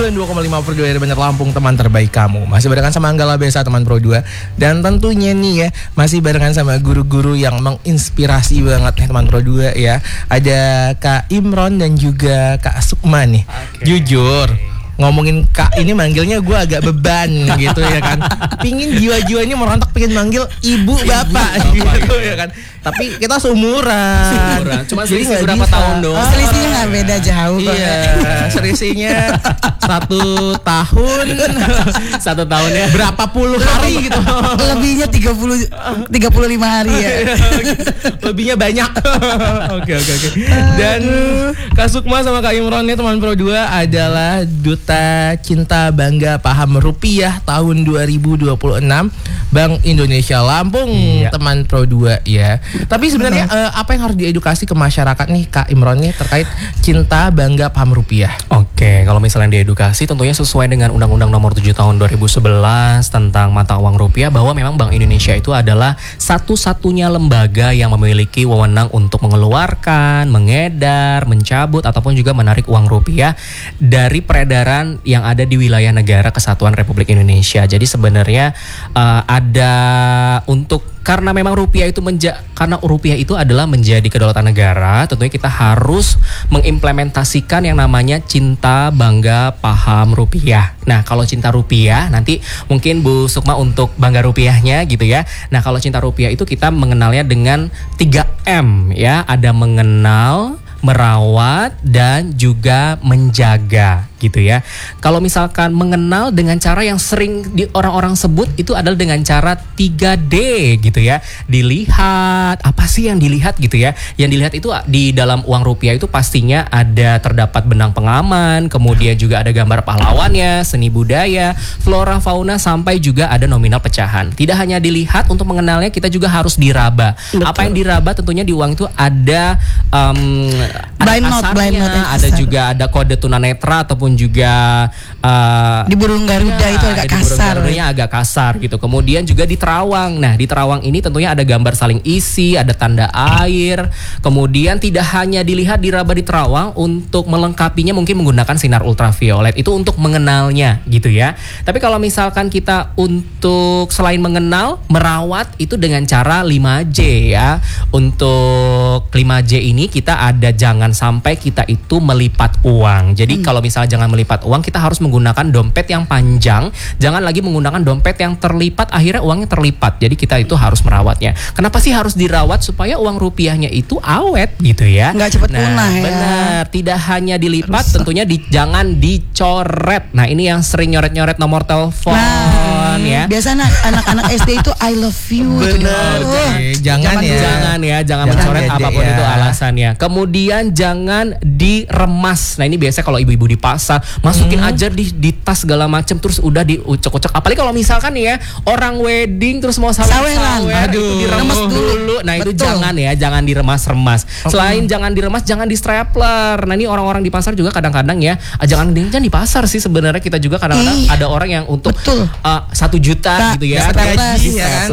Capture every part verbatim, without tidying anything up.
sembilan puluh dua koma lima Pro dua dari Bandar Lampung, teman terbaik kamu. Masih barengan sama Anggala Besa, teman Pro dua. Dan tentunya nih ya, masih barengan sama guru-guru yang menginspirasi banget nih teman Pro dua ya. Ada Kak Imron dan juga Kak Sukma nih. Okay. Jujur ngomongin Kak ini manggilnya gue agak beban gitu ya kan. Pingin jiwa-jiwa ini merontak, pingin manggil ibu bapak ibu, gitu ya kan. Tapi kita seumuran. Seumuran. Cuma selisih berapa bisa. tahun dong? Oh, selisihnya nggak beda jauh. Iya, selisihnya satu tahun. Satu tahunnya berapa puluh hari gitu. Lebihnya tiga puluh tiga puluh lima hari ya. Lebihnya banyak. Oke oke oke. Dan Kak Sukma sama Kak Imron nih teman Pro dua adalah Duta Cinta Bangga Paham Rupiah tahun dua ribu dua puluh enam Bank Indonesia Lampung, iya. Teman Pro dua ya. Tapi sebenarnya uh, apa yang harus diedukasi ke masyarakat nih Kak Imron nih terkait cinta bangga paham rupiah? Oke, kalau misalnya diedukasi tentunya sesuai dengan Undang-Undang Nomor tujuh Tahun dua ribu sebelas tentang mata uang rupiah, bahwa memang Bank Indonesia itu adalah satu-satunya lembaga yang memiliki wewenang untuk mengeluarkan, mengedar, mencabut ataupun juga menarik uang rupiah dari peredaran yang ada di wilayah negara Kesatuan Republik Indonesia. Jadi sebenarnya uh, ada untuk karena memang rupiah itu menja karena rupiah itu adalah menjadi kedaulatan negara, tentunya kita harus mengimplementasikan yang namanya cinta bangga paham rupiah. Nah, kalau cinta rupiah nanti mungkin Bu Sukma untuk bangga rupiahnya gitu ya. Nah, kalau cinta rupiah itu kita mengenalnya dengan tiga M ya, ada mengenal, merawat, dan juga menjaga gitu ya. Kalau misalkan mengenal dengan cara yang sering di orang-orang sebut itu adalah dengan cara tiga D gitu ya. Dilihat, apa sih yang dilihat gitu ya. Yang dilihat itu di dalam uang rupiah itu pastinya ada terdapat benang pengaman, kemudian juga ada gambar pahlawannya, seni budaya, flora fauna, sampai juga ada nominal pecahan. Tidak hanya dilihat, untuk mengenalnya kita juga harus diraba. Betul. Apa yang diraba tentunya di uang itu ada um, blind note, blind note ada juga ada kode tunanetra ataupun juga uh, di burung Garuda ya, itu agak kasar. Garudanya agak kasar gitu. Kemudian juga di terawang. Nah, di terawang ini tentunya ada gambar saling isi, ada tanda air. Kemudian tidak hanya dilihat diraba di terawang, untuk melengkapinya mungkin menggunakan sinar ultraviolet. Itu untuk mengenalnya gitu ya. Tapi kalau misalkan kita untuk selain mengenal, merawat itu dengan cara lima J ya. Untuk lima J ini kita ada jangan sampai kita itu melipat uang. Jadi hmm. kalau misalnya jangan melipat uang, kita harus menggunakan dompet yang panjang. Jangan lagi menggunakan dompet yang terlipat, akhirnya uangnya terlipat. Jadi kita itu harus merawatnya. Kenapa sih harus dirawat? Supaya uang rupiahnya itu awet gitu ya. Nggak cepat nah, punah ya. Benar, tidak hanya dilipat, harus. Tentunya di, jangan dicoret. Nah, ini yang sering nyoret-nyoret nomor telepon nah, ya. Biasanya anak-anak S D itu I love you. Benar. Oh. Jangan ya. Jangan ya, jangan mencoret apapun ya. Itu alasannya. Kemudian jangan diremas. Nah, ini biasa kalau ibu-ibu di pasar masukin hmm. aja di, di tas segala macam, terus udah diucek-ucek. Apalagi kalau misalkan nih ya orang wedding terus mau sawer-sawer, itu diremas dulu. Nah, betul. Itu jangan ya, jangan diremas-remas. Okay. Selain jangan diremas, jangan di stapler. Nah, ini orang-orang di pasar juga kadang-kadang ya, jangan jangan di pasar sih sebenarnya, kita juga kadang-kadang Ih, ada orang yang untuk satu uh, juta nah, gitu ya, gaji ya kan.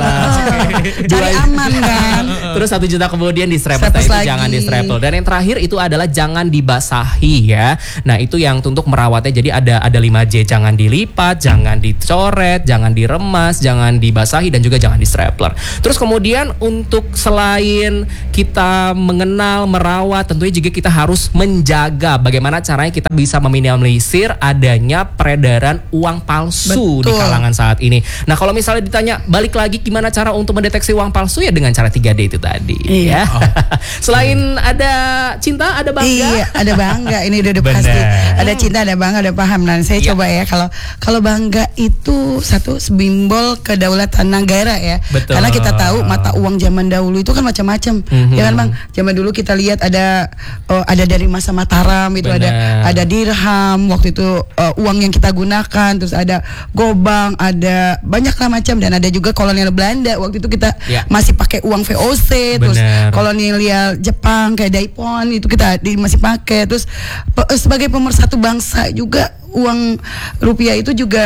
Cari aman kan. Terus satu juta kemudian di stapler, itu jangan di stapler. Dan yang terakhir itu adalah jangan dibasahi ya. Nah, itu yang untuk merawatnya. Jadi ada ada lima J, jangan dilipat, jangan dicoret, jangan diremas, jangan dibasahi, dan juga jangan di stapler. Terus kemudian untuk selain kita mengenal, merawat, tentunya juga kita harus menjaga bagaimana caranya kita bisa meminimalisir adanya peredaran uang palsu. Betul. Di kalangan saat ini. Nah, kalau misalnya ditanya balik lagi gimana cara untuk mendeteksi uang palsu, ya dengan cara tiga D itu tadi. Iya. Ya. Oh. Selain ada cinta, ada bangga. Iya, ada bangga. Ini udah, udah pasti. Ada cinta, ada bangga, ada paham. Nah, saya ya. coba ya, kalau kalau bangga itu satu simbol kedaulatan negara ya. Betul. Karena kita tahu mata uang zaman dahulu itu kan macam-macam. Mm-hmm. Ya kan Bang? Zaman dulu kita lihat ada oh, ada dari masa Mataram itu. Bener. ada ada dirham waktu itu, uh, uang yang kita gunakan, terus ada gobang, ada banyak lah macam, dan ada juga kolonial Belanda waktu itu kita ya. masih pakai uang V O C. Bener. Terus kolonial Jepang kayak Daipon itu kita di, masih pakai. Terus pe, sebagai pemersatu bangsa juga uang rupiah itu juga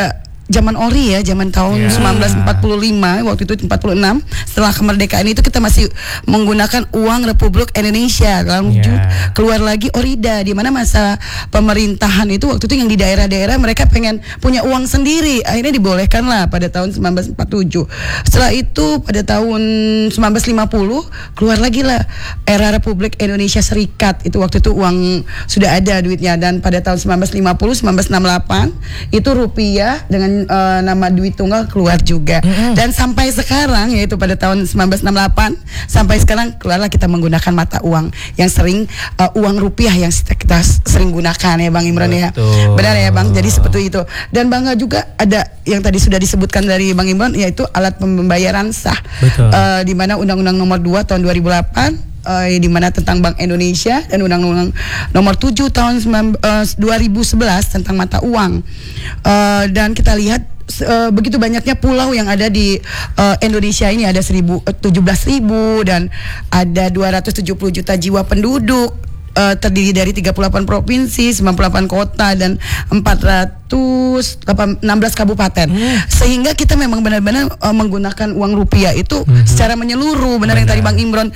zaman ori ya, zaman tahun yeah. sembilan belas empat puluh lima, waktu itu empat puluh enam, setelah kemerdekaan itu kita masih menggunakan uang Republik Indonesia. Lalu yeah. keluar lagi Orida, di mana masa pemerintahan itu waktu itu yang di daerah-daerah mereka pengen punya uang sendiri, akhirnya dibolehkan lah pada tahun sembilan belas empat puluh tujuh. Setelah itu pada tahun sembilan belas lima puluh keluar lagi lah era Republik Indonesia Serikat. Itu waktu itu uang sudah ada duitnya, dan pada tahun sembilan belas lima puluh sembilan belas enam puluh delapan itu rupiah dengan uh, nama duit tunggal keluar juga. Mm-hmm. Dan sampai sekarang, yaitu pada tahun sembilan belas enam puluh delapan sampai sekarang keluarlah kita menggunakan mata uang yang sering uh, uang rupiah yang kita sering gunakan ya Bang Imron. Betul. Ya. Benar ya Bang. Jadi seperti itu. Dan bangga juga ada yang tadi sudah disebutkan dari Bang Imron, yaitu alat pembayaran sah. Uh, di mana Undang-Undang Nomor dua tahun dua ribu delapan Uh, di mana tentang Bank Indonesia dan Undang-Undang Nomor tujuh tahun dua ribu sebelas tentang mata uang. Uh, dan kita lihat uh, begitu banyaknya pulau yang ada di uh, Indonesia ini, ada tujuh belas ribu dan ada dua ratus tujuh puluh juta jiwa penduduk. Uh, terdiri dari tiga puluh delapan provinsi, sembilan puluh delapan kota dan empat ratus enam belas kabupaten. Hmm. Sehingga kita memang benar-benar uh, menggunakan uang rupiah itu hmm. secara menyeluruh. Benar, benar yang tadi Bang Imron uh,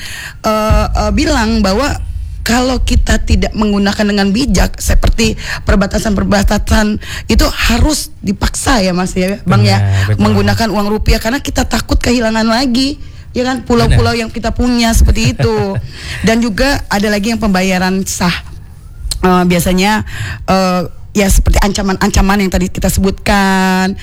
uh, bilang bahwa kalau kita tidak menggunakan dengan bijak, seperti perbatasan-perbatasan itu harus dipaksa ya Mas ya, Bang benar, ya, betul. Menggunakan uang rupiah karena kita takut kehilangan lagi. Ya kan, pulau-pulau yang kita punya seperti itu. Dan juga ada lagi yang pembayaran sah. Uh, biasanya uh, ya seperti ancaman-ancaman yang tadi kita sebutkan,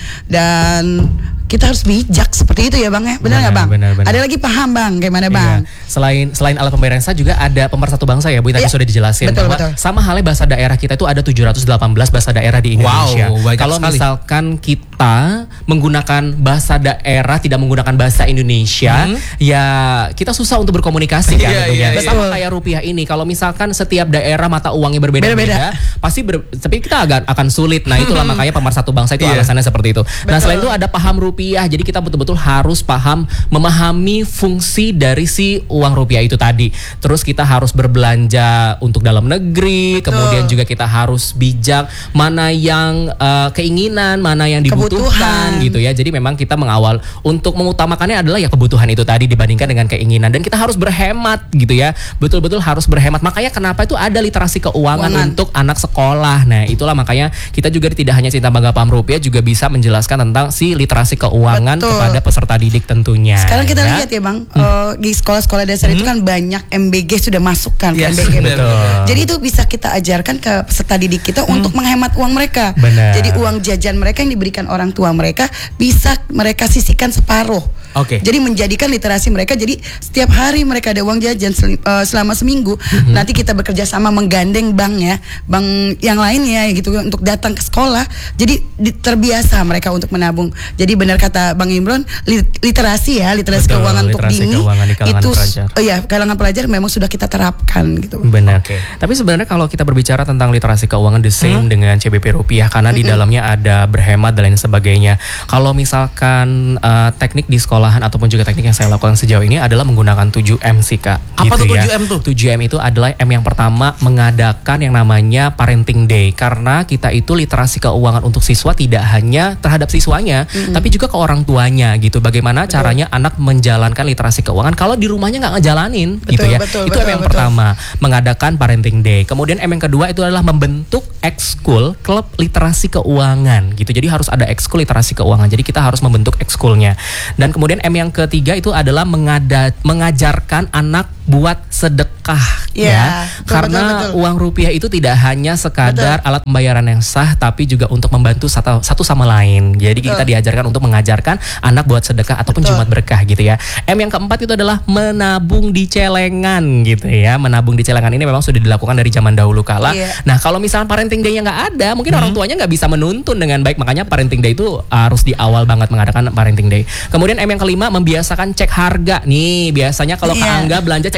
dan kita harus bijak seperti itu ya Bang ya. Benar nggak Bang? Benar, benar. Ada lagi paham Bang, gimana Bang? Iya. Selain selain alat pembayaran sah juga ada pemersatu bangsa ya Bu, tadi ya, sudah dijelasin. Betul, bahwa betul. Sama halnya bahasa daerah kita itu ada tujuh ratus delapan belas bahasa daerah di Indonesia. Wow, kalau sekali. Misalkan kita menggunakan bahasa daerah tidak menggunakan bahasa Indonesia, hmm. ya kita susah untuk berkomunikasi kan yeah, tentunya. Yeah, sama yeah. kayak rupiah ini, kalau misalkan setiap daerah mata uangnya berbeda-beda, pasti ber, tapi kita agak akan sulit. Nah, itulah makanya pemersatu bangsa itu yeah. alasannya seperti itu. Betul. Nah, selain itu ada paham rupiah. Jadi kita betul betul harus paham, memahami fungsi dari si uang rupiah itu tadi. Terus kita harus berbelanja untuk dalam negeri. Betul. Kemudian juga kita harus bijak mana yang uh, keinginan, mana yang dibutuhkan, kebutuhan. Gitu ya. Jadi memang kita mengawal untuk mengutamakannya adalah ya kebutuhan itu tadi dibandingkan dengan keinginan. Dan kita harus berhemat gitu ya. Betul-betul harus berhemat. Makanya kenapa itu ada literasi keuangan Uangan. untuk anak sekolah. Nah, itulah makanya kita juga tidak hanya Cinta Bangga Paham Rupiah, juga bisa menjelaskan tentang si literasi keuangan Betul. kepada peserta didik tentunya. Sekarang kita ya. lihat ya Bang, hmm. uh, di sekolah-sekolah dasar hmm. itu kan banyak M B G sudah masuk kan, yes, M B G. Betul. Jadi itu bisa kita ajarkan ke peserta didik kita hmm. untuk menghemat uang mereka. Benar. Jadi uang jajan mereka yang diberikan orang tua mereka bisa mereka sisihkan separuh. Oke. Okay. Jadi menjadikan literasi mereka, jadi setiap hari mereka ada uang jajan sel, uh, selama seminggu. Mm-hmm. Nanti kita bekerja sama menggandeng bank ya, bank yang lainnya gitu untuk datang ke sekolah. Jadi di, terbiasa mereka untuk menabung. Jadi benar kata Bang Imron, literasi ya, literasi Betul, keuangan literasi untuk dini keuangan di itu uh, ya kalangan pelajar memang sudah kita terapkan gitu. Benar. Okay. Tapi sebenarnya kalau kita berbicara tentang literasi keuangan the same hmm? dengan C B P Rupiah, karena hmm. di dalamnya ada berhemat dan lain sebagainya. Kalau misalkan uh, teknik di sekolahan ataupun juga teknik yang saya lakukan sejauh ini adalah menggunakan tujuh M sih Kak. Apa gitu tuh ya. tujuh M tuh? tujuh M itu adalah M yang pertama, mengadakan yang namanya Parenting Day, karena kita itu literasi keuangan untuk siswa tidak hanya terhadap siswanya, mm-hmm. tapi juga ke orang tuanya gitu. Bagaimana betul. caranya anak menjalankan literasi keuangan kalau di rumahnya nggak ngejalanin betul, gitu ya. Betul, itu betul, M yang betul. pertama, mengadakan Parenting Day. Kemudian M yang kedua itu adalah membentuk ekskul klub literasi keuangan gitu. Jadi harus ada ekskul literasi keuangan. Jadi kita harus membentuk ekskulnya. Dan kemudian M yang ketiga itu adalah mengada, mengajarkan anak buat sedekah yeah, ya. Betul, Karena betul, betul. uang rupiah itu tidak hanya sekadar betul. alat pembayaran yang sah, tapi juga untuk membantu satu, satu sama lain. Jadi betul. kita diajarkan untuk mengajarkan anak buat sedekah ataupun betul. jumat berkah gitu ya. M yang keempat itu adalah menabung di celengan gitu ya. Menabung di celengan ini memang sudah dilakukan dari zaman dahulu kala. Yeah. Nah, kalau misalnya Parenting Day-nya nggak ada, mungkin hmm. orang tuanya nggak bisa menuntun dengan baik. Makanya Parenting Day itu harus di awal banget mengadakan Parenting Day. Kemudian M yang kelima, membiasakan cek harga. Nih, biasanya kalau yeah. Kak Angga belanja cek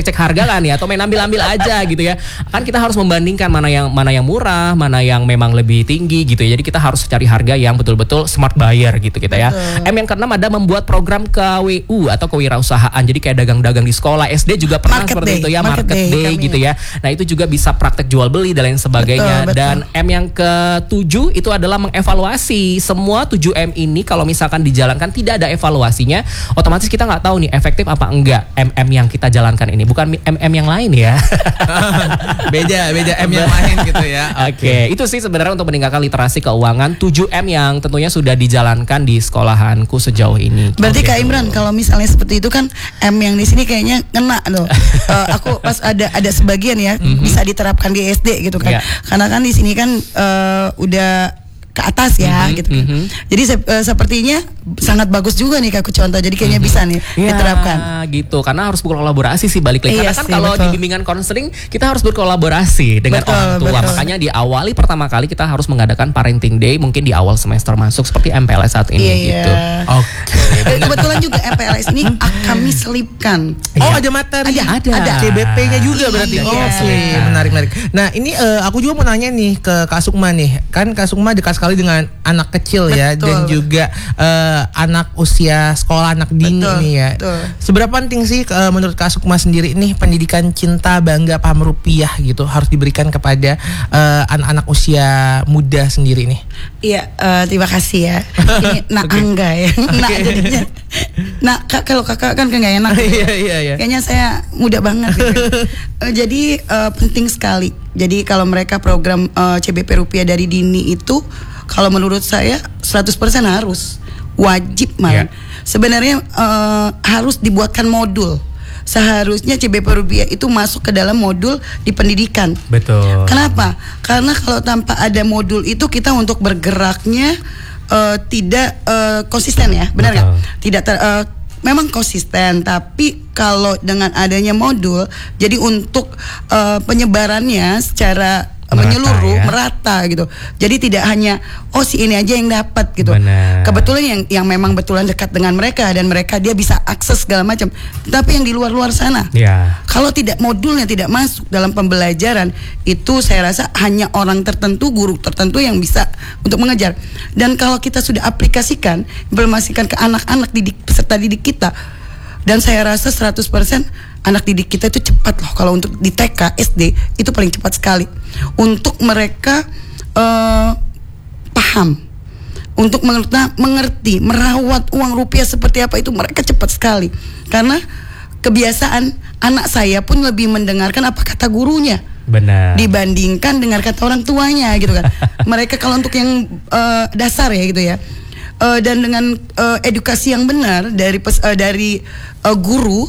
cek-cek harga kan ya, atau main ambil-ambil aja gitu ya. Kan kita harus membandingkan mana yang mana yang murah, mana yang memang lebih tinggi gitu ya. Jadi kita harus cari harga yang betul-betul smart buyer gitu kita ya. Betul. M yang keenam ada membuat program K W U atau kewirausahaan. Jadi kayak dagang-dagang di sekolah, S D juga pernah market seperti day. itu ya, market, market day, day gitu ya. Nah itu juga bisa praktek jual beli dan lain sebagainya. Betul, betul. Dan M yang ketujuh itu adalah mengevaluasi. Semua tujuh M ini kalau misalkan dijalankan tidak ada evaluasinya, otomatis kita nggak tahu nih efektif apa enggak M M yang kita jalankan ini. Bukan M M yang lain ya. beda, beda M yang lain gitu ya. Oke, okay. Itu sih sebenarnya untuk meningkatkan literasi keuangan tujuh M yang tentunya sudah dijalankan di sekolahanku sejauh ini. Berarti okay. Kak Imran kalau misalnya seperti itu kan M yang di sini kayaknya ngena loh. uh, aku pas ada ada sebagian ya mm-hmm. bisa diterapkan di S D gitu kan. Yeah. Karena kan di sini kan uh, udah ke atas ya mm-hmm, gitu kan. Mm-hmm. Jadi se- uh, sepertinya sangat bagus juga nih Kak contoh. Jadi kayaknya mm-hmm. bisa nih ya, diterapkan. Gitu. Karena harus berkolaborasi sih balik lagi. Iya, karena kan sih, kalau betul. Di bimbingan konseling kita harus berkolaborasi dengan betul, orang tua. Betul. Makanya diawali pertama kali kita harus mengadakan parenting day mungkin di awal semester masuk seperti M P L S saat ini iya, gitu. Oke. Okay. Kebetulan juga M P L S ini kami selipkan. Oh, ada materi. Ada, ada. ada. C B P-nya juga berarti. Iya, Oke, okay. iya. menarik menarik. Nah, ini uh, aku juga mau nanya nih ke Kak Sukma nih. Kan Kak Sukma dekat sekali dengan anak kecil betul. Ya dan juga uh, anak usia sekolah anak dini betul, nih ya. Betul. Seberapa penting sih uh, menurut Kak Sukma sendiri nih pendidikan cinta, bangga, paham rupiah gitu harus diberikan kepada uh, anak-anak usia muda sendiri nih? Iya, uh, terima kasih ya. Ini nak okay. Angga ya. Nak jadinya. Nah, kak, kalau kakak kan nggak enak. Iya iya iya. Kayaknya saya muda banget. Gitu. uh, jadi uh, penting sekali. Jadi kalau mereka program uh, C B P rupiah dari dini itu, kalau menurut saya seratus persen harus wajib malah. Yeah. Sebenarnya uh, harus dibuatkan modul. Seharusnya C B P rupiah itu masuk ke dalam modul di pendidikan. Betul. Kenapa? Karena kalau tanpa ada modul itu kita untuk bergeraknya uh, tidak uh, konsisten ya, benar nggak? Tidak ter, uh, memang konsisten, tapi kalau dengan adanya modul, jadi untuk uh, penyebarannya secara merata, menyeluruh ya? Merata gitu. Jadi tidak hanya oh si ini aja yang dapat gitu. Bener. Kebetulan yang yang memang betulan dekat dengan mereka dan mereka dia bisa akses segala macam. Tapi yang di luar-luar sana, ya. Kalau tidak modulnya tidak masuk dalam pembelajaran, itu saya rasa hanya orang tertentu, guru tertentu yang bisa untuk mengejar. Dan kalau kita sudah aplikasikan, implementasikan ke anak-anak didik peserta didik kita, dan saya rasa seratus persen anak didik kita itu cepat loh. Kalau untuk di T K, S D itu paling cepat sekali. Untuk mereka uh, paham, untuk mengerti, mengerti, merawat uang rupiah seperti apa itu mereka cepat sekali. Karena kebiasaan anak saya pun lebih mendengarkan apa kata gurunya. Benar. Dibandingkan dengar kata orang tuanya gitu kan. Mereka kalau untuk yang uh, dasar ya gitu ya. Uh, dan dengan uh, edukasi yang benar dari pes, uh, dari uh, guru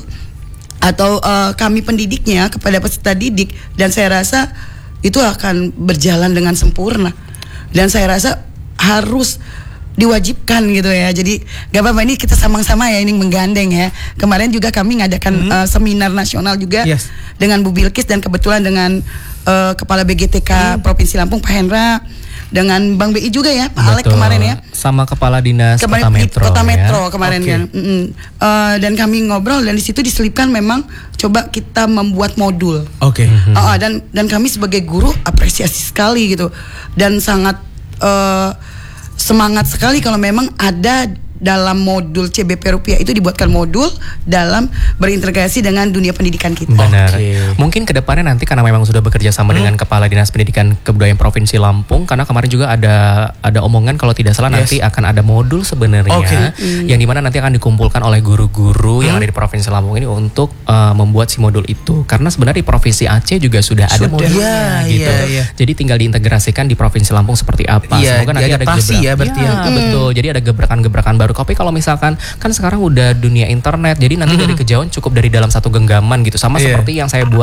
atau uh, kami pendidiknya kepada peserta didik, dan saya rasa itu akan berjalan dengan sempurna, dan saya rasa harus diwajibkan gitu ya. Jadi gak apa-apa, ini kita sama-sama ya ini menggandeng ya. Kemarin juga kami ngadakan hmm. uh, seminar nasional juga yes. dengan Bu Bilkis dan kebetulan dengan uh, Kepala B G T K hmm. Provinsi Lampung Pak Hendra, dengan Bang B I juga ya, Pak Alek kemarin ya. Sama Kepala Dinas kemarin, Kota Metro. Kota Metro ya? kemarin okay. kan. Uh, dan kami ngobrol dan di situ diselipkan memang coba kita membuat modul. Oke. Okay. Mm-hmm. Uh, dan dan kami sebagai guru apresiasi sekali gitu. Dan sangat uh, semangat sekali kalau memang ada dalam modul C B P rupiah itu dibuatkan modul dalam berintegrasi dengan dunia pendidikan kita. Benar. Okay. Mungkin kedepannya nanti karena memang sudah bekerja sama hmm. dengan Kepala Dinas Pendidikan Kebudayaan Provinsi Lampung, karena kemarin juga ada ada omongan kalau tidak salah yes. nanti akan ada modul sebenarnya okay. hmm. yang dimana nanti akan dikumpulkan oleh guru-guru hmm. yang ada di Provinsi Lampung ini untuk uh, membuat si modul itu. Karena sebenarnya di Provinsi Aceh juga sudah, sudah. ada modulnya ya, gitu. Ya, ya. Jadi tinggal diintegrasikan di Provinsi Lampung seperti apa. Ya, semoga nanti ada gebrakan. Ya, berarti ya, ya. Betul. Jadi ada gebrakan-gebrakan baru. Tapi kalau misalkan kan sekarang udah dunia internet, jadi nanti mm-hmm. dari kejauhan cukup dari dalam satu genggaman gitu. Sama yeah. seperti yang saya buat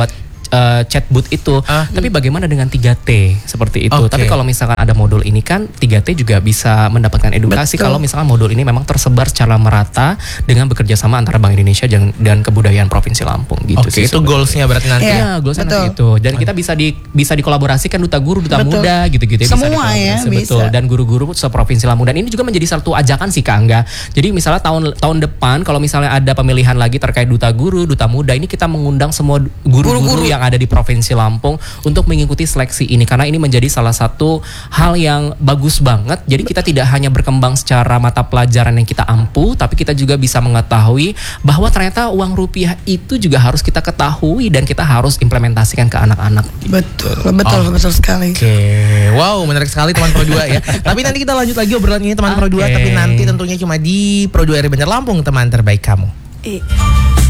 uh, chatbot itu. Uh, Tapi bagaimana dengan tiga T seperti itu? Okay. Tapi kalau misalkan ada modul ini kan tiga T juga bisa mendapatkan edukasi. Betul. Kalau misalkan modul ini memang tersebar secara merata dengan bekerja sama antara Bank Indonesia dan, dan kebudayaan Provinsi Lampung gitu. Oke, okay, itu goalsnya berarti nanti. Iya, ya, goalsnya nanti itu. Dan kita bisa di bisa dikolaborasikan duta guru, duta betul. muda gitu-gitu ya. Semua ya, betul. Bisa. Dan guru-guru seprovinsi Lampung. Dan ini juga menjadi satu ajakan sih Kak Angga. Jadi misalnya tahun tahun depan kalau misalnya ada pemilihan lagi terkait duta guru, duta muda, ini kita mengundang semua guru-guru yang ada di Provinsi Lampung untuk mengikuti seleksi ini karena ini menjadi salah satu hal yang bagus banget. Jadi kita tidak hanya berkembang secara mata pelajaran yang kita ampu, tapi kita juga bisa mengetahui bahwa ternyata uang rupiah itu juga harus kita ketahui dan kita harus implementasikan ke anak-anak. Betul, betul, oh. betul sekali. Oke, okay. Wow, menarik sekali teman Pro dua ya. Tapi nanti kita lanjut lagi obrolan ini teman okay. Pro dua, tapi nanti tentunya cuma di Pro dua R Banjar Lampung, teman terbaik kamu. I